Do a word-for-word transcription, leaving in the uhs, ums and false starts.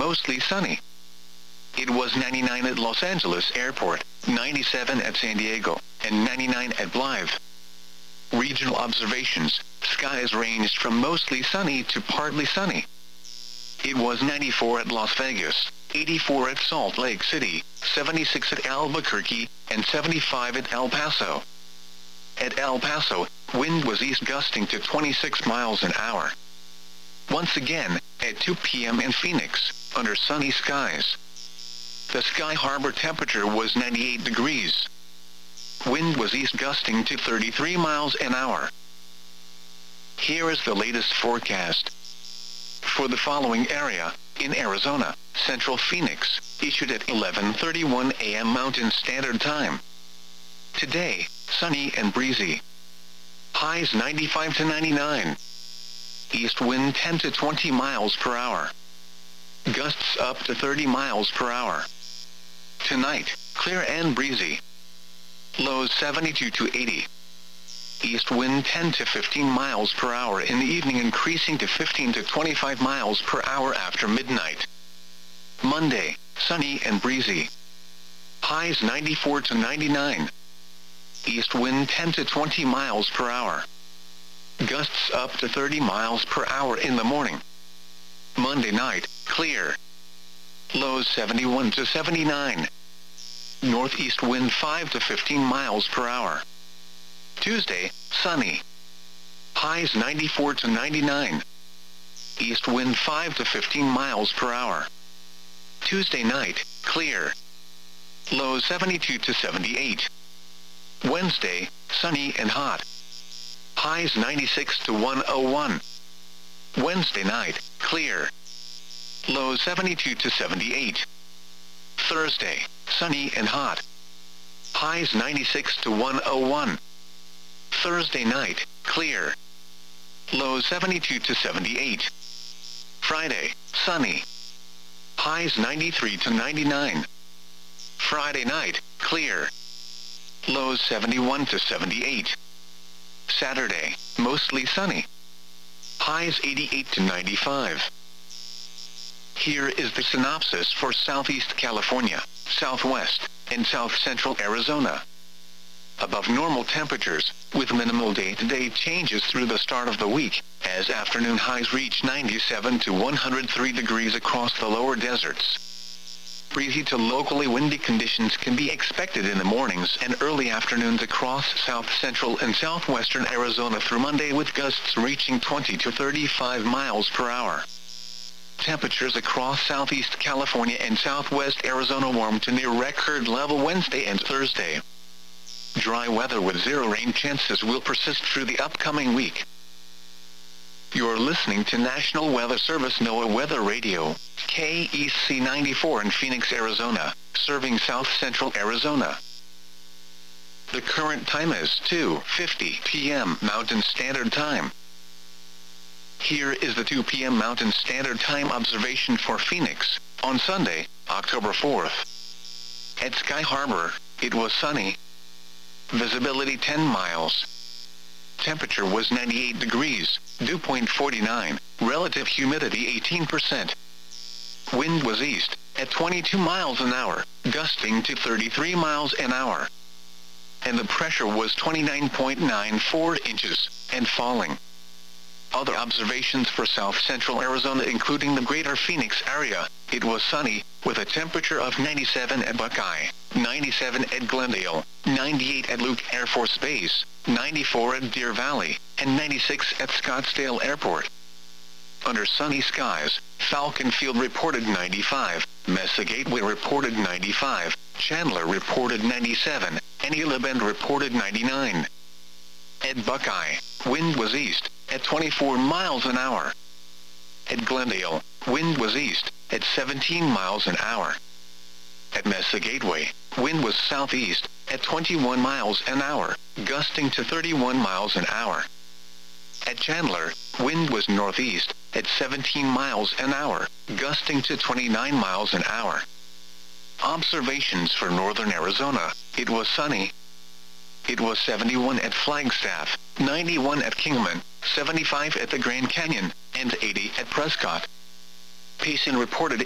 mostly sunny. It was ninety-nine at Los Angeles Airport, ninety-seven at San Diego, and ninety-nine at Blythe. Regional observations, skies ranged from mostly sunny to partly sunny. It was ninety-four at Las Vegas, eighty-four at Salt Lake City, seventy-six at Albuquerque, and seventy-five at El Paso. At El Paso, wind was east gusting to twenty-six miles an hour. Once again, at two p m in Phoenix, under sunny skies. The Sky Harbor temperature was ninety-eight degrees. Wind was east gusting to thirty-three miles an hour. Here is the latest forecast. For the following area, in Arizona, Central Phoenix, issued at eleven thirty-one a m Mountain Standard Time. Today, sunny and breezy. Highs ninety-five to ninety-nine. East wind ten to twenty miles per hour. Gusts up to thirty miles per hour. Tonight, clear and breezy. Lows seventy-two to eighty. East wind ten to fifteen miles per hour in the evening, increasing to fifteen to twenty-five miles per hour after midnight. Monday, sunny and breezy. Highs ninety-four to ninety-nine. East wind ten to twenty miles per hour. Gusts up to thirty miles per hour in the morning. Monday night, clear. Lows seventy-one to seventy-nine. Northeast wind five to fifteen miles per hour. Tuesday, sunny. Highs ninety-four to ninety-nine. East wind five to fifteen miles per hour. Tuesday night, clear. Lows seventy-two to seventy-eight. Wednesday, sunny and hot. Highs ninety-six to one oh one. Wednesday night, clear. Lows seventy-two to seventy-eight. Thursday, sunny and hot. Highs ninety-six to one oh one. Thursday night, clear. Lows seventy-two to seventy-eight. Friday, sunny. Highs ninety-three to ninety-nine. Friday night, clear. Lows seventy-one to seventy-eight. Saturday, mostly sunny. Highs eighty-eight to ninety-five. Here is the synopsis for Southeast California, Southwest, and South Central Arizona. Above normal temperatures, with minimal day-to-day changes through the start of the week, as afternoon highs reach ninety-seven to one hundred three degrees across the lower deserts. Breezy to locally windy conditions can be expected in the mornings and early afternoons across south central and southwestern Arizona through Monday, with gusts reaching twenty to thirty-five miles per hour. Temperatures across southeast California and southwest Arizona warm to near record level Wednesday and Thursday. Dry weather with zero rain chances will persist through the upcoming week. You're listening to National Weather Service NOAA Weather Radio, K E C ninety-four in Phoenix, Arizona, serving south central Arizona. The current time is two fifty p m Mountain Standard Time. Here is the two p m Mountain Standard Time observation for Phoenix, on Sunday, October fourth. At Sky Harbor, it was sunny. Visibility ten miles. Temperature was ninety-eight degrees, dew point forty-nine, relative humidity eighteen percent. Wind was east, at twenty-two miles an hour, gusting to thirty-three miles an hour. And the pressure was twenty-nine point nine four inches, and falling. Other observations for south central Arizona, including the greater Phoenix area, it was sunny, with a temperature of ninety-seven at Buckeye, ninety-seven at Glendale, ninety-eight at Luke Air Force Base, ninety-four at Deer Valley, and ninety-six at Scottsdale Airport. Under sunny skies, Falcon Field reported ninety-five, Mesa Gateway reported ninety-five, Chandler reported ninety-seven, and Gila Bend reported ninety-nine. At Buckeye, wind was east, at twenty-four miles an hour. At Glendale, wind was east, at seventeen miles an hour. At Mesa Gateway, wind was southeast, at twenty-one miles an hour, gusting to thirty-one miles an hour. At Chandler, wind was northeast, at seventeen miles an hour, gusting to twenty-nine miles an hour. Observations for northern Arizona, it was sunny. It was seventy-one at Flagstaff, ninety-one at Kingman, seventy-five at the Grand Canyon, and eighty at Prescott. Payson reported